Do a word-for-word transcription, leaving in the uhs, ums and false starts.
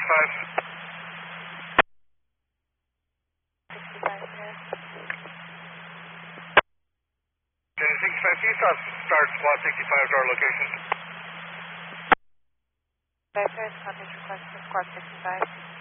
sixty-five. sixty-five here. Jenny sixty-five, can you start, start squad sixty-five to our location? Better, copy request for squad sixty-five.